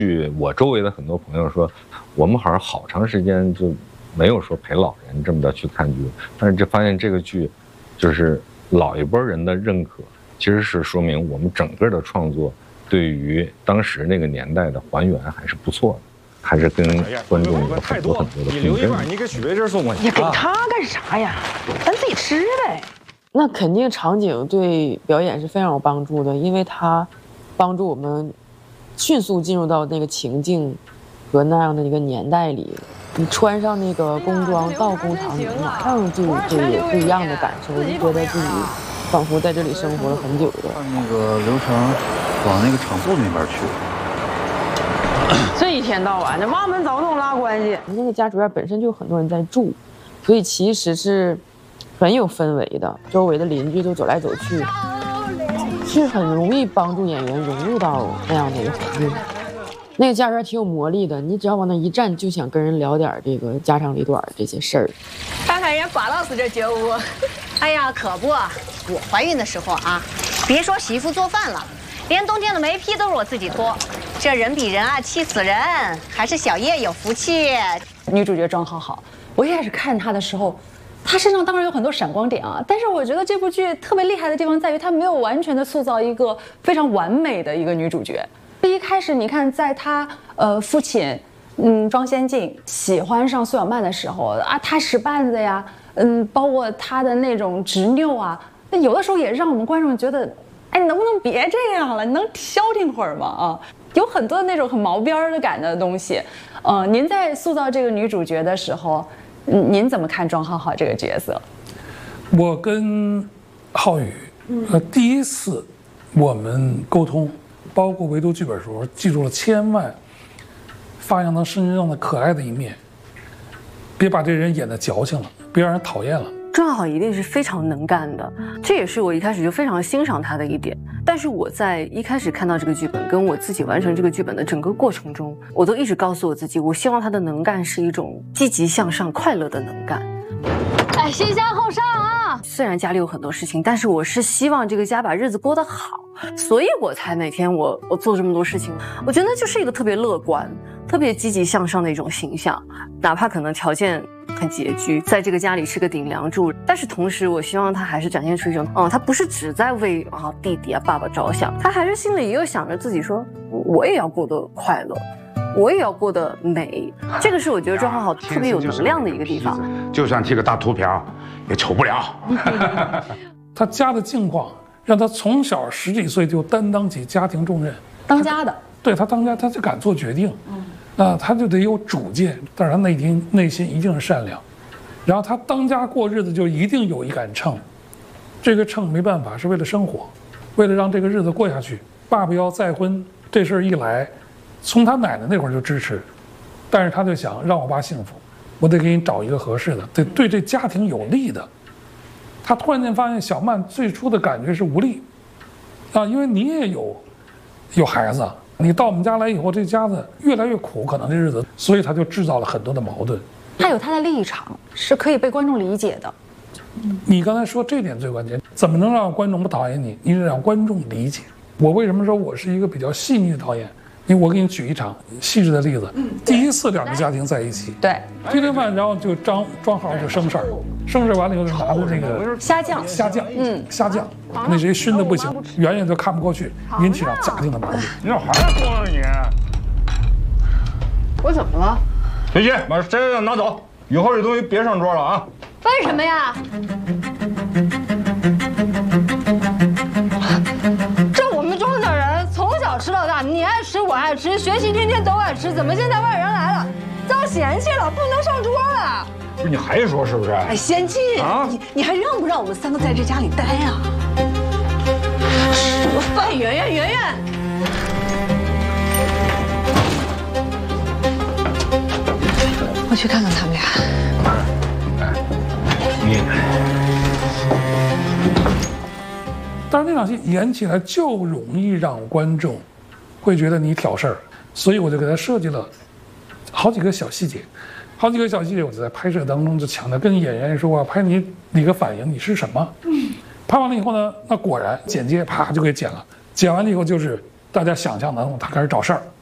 据我周围的很多朋友说，我们好像好长时间就没有说陪老人这么的去看剧，但是就发现这个剧，就是老一波人的认可，其实是说明我们整个的创作对于当时那个年代的还原还是不错的，还是跟观众有很多很多的你留一半，你给许维珍送过去。 你给他干啥呀？咱自己吃呗。 那肯定场景对表演是非常有帮助的，因为它帮助我们迅速进入到那个情境和那样的一个年代里。你穿上那个工装到工厂里，马上就有不一样的感受，就觉得自己仿佛在这里生活了很久的。 按那个流程往那个厂部那边去。 这一天到晚的挖门凿洞拉关系。 那个家主院本身就有很多人在住，所以其实是很有氛围的，周围的邻居都走来走去，是很容易帮助演员融入到那样的一个环境。那个家园挺有魔力的，你只要往那一站，就想跟人聊点这个家长里短这些事儿。 看看人家寡老师这觉悟，哎呀，可不，我怀孕的时候啊，别说洗衣服做饭了，连冬天的煤坯都是我自己拖。这人比人啊，气死人！还是小叶有福气。 女主角庄好好，我一开始看她的时候，她身上当然有很多闪光点啊，但是我觉得这部剧特别厉害的地方在于，她没有完全的塑造一个非常完美的一个女主角。一开始你看，在她父亲庄先进喜欢上苏小曼的时候啊，她使绊子呀，包括她的那种执拗啊，那有的时候也让我们观众觉得，哎，能不能别这样了？你能消停会儿吗？啊，有很多那种很毛边的感的东西。您在塑造这个女主角的时候，您怎么看庄浩浩这个角色？ 我跟浩宇，第一次我们沟通，包括围读剧本的时候，记住了千万发扬他身上的可爱的一面，别把这人演得矫情了，别让人讨厌了。 庄浩浩一定是非常能干的，这也是我一开始就非常欣赏他的一点。但是我在一开始看到这个剧本，跟我自己完成这个剧本的整个过程中，我都一直告诉我自己，我希望他的能干是一种积极向上、快乐的能干。 哎，先下后上啊！ 虽然家里有很多事情，但是我是希望这个家把日子过得好，所以我才每天我做这么多事情。我觉得就是一个特别乐观、特别积极向上的一种形象，哪怕可能条件很拮据，在这个家里是个顶梁柱，但是同时我希望他还是展现出一种，他不是只在为弟弟啊爸爸着想，他还是心里也有想着自己说，我也要过得快乐。我也要过得美，这个是我觉得庄浩浩特别有能量的一个地方。 就算剃个大秃瓢，也丑不了。 他家的境况让他从小10几岁就担当起家庭重任， 当家的， 对他当家，他就敢做决定，他就得有主见，但是他内心一定是善良。然后他当家过日子就一定有一杆秤，这个秤没办法是为了生活，为了让这个日子过下去。爸爸要再婚这事儿一来。从他奶奶那会儿就支持，但是他就想让我爸幸福，我得给你找一个合适的，得对这家庭有利的。他突然间发现小曼最初的感觉是无力，因为你也有孩子，你到我们家来以后，这家子越来越苦，可能这日子，所以他就制造了很多的矛盾。 他有他的立场，是可以被观众理解的。 你刚才说这点最关键，怎么能让观众不讨厌你？你得让观众理解。我为什么说我是一个比较细腻的导演？因为我给你举一场细致的例子，第一次2个家庭在一起， 对， 这顿饭，然后就庄浩就生事儿，生事完了以后就拿着那个虾酱， 虾酱，那谁熏的不行，远远都看不过去，引起了家庭的矛盾。 你这还说呢你？ 我怎么了？ 回去把虾酱拿走，以后这东西别上桌了啊！ 为什么呀？ 吃到大，你爱吃我爱吃，学习天天都爱吃，怎么现在外人来了，遭嫌弃了，不能上桌了？ 不是你还说是不是？ 哎，嫌弃啊！你还让不让我们3个在这家里待啊？吃个饭，圆圆，我去看看他们俩。 但是那场戏演起来就容易让观众会觉得你挑事儿，所以我就给他设计了好几个小细节，我就在拍摄当中就强调跟演员说，我要拍你个反应，你是什么？拍完了以后呢，那果然剪接啪就给剪了，剪完了以后就是大家想象当中他开始找事儿，